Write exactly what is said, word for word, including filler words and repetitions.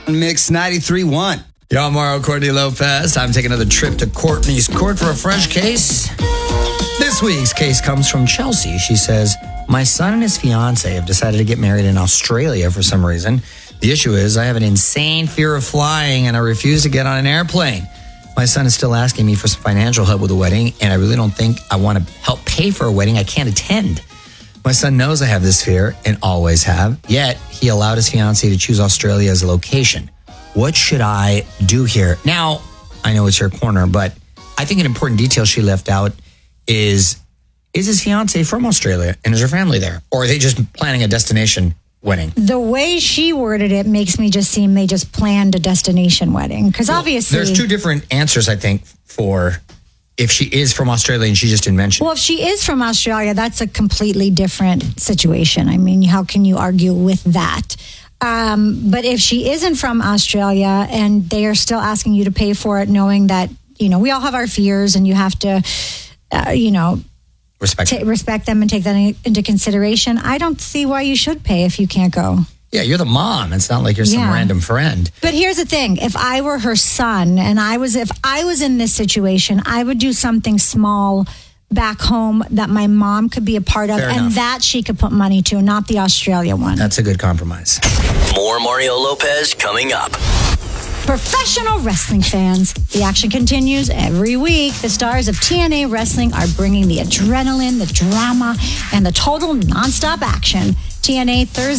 Mix ninety-three point one. Y'all, Mario, Courtney Lopez. Time to take another trip to Courtney's court for a fresh case. This week's case comes from Chelsea. She says, my son and his fiance have decided to get married in Australia for some reason. The issue is I have an insane fear of flying and I refuse to get on an airplane. My son is still asking me for some financial help with the wedding, and I really don't think I want to help pay for a wedding I can't attend. My son knows I have this fear and always have, yet he allowed his fiancée to choose Australia as a location. What should I do here? Now, I know it's your corner, but I think an important detail she left out is, is his fiancée from Australia and is her family there? Or are they just planning a destination wedding? The way she worded it makes me just seem they just planned a destination wedding. Because well, obviously... There's two different answers, I think, for if she is from Australia and she just didn't mention. Well, if she is from Australia, that's a completely different situation. I mean, how can you argue with that? Um, but if she isn't from Australia and they are still asking you to pay for it, knowing that, you know, we all have our fears and you have to, uh, you know... Respect. T- respect them and take that in- into consideration. I don't see why you should pay if you can't go. Yeah, you're the mom. It's not like you're some yeah. random friend. But here's the thing. If I were her son and I was, if I was in this situation, I would do something small back home that my mom could be a part of. Fair and enough. that she could put money to, not the Australia one. That's a good compromise. More Mario Lopez coming up. Professional wrestling fans, the action continues every week. The stars of T N A Wrestling are bringing the adrenaline, the drama, and the total nonstop action. T N A Thursday.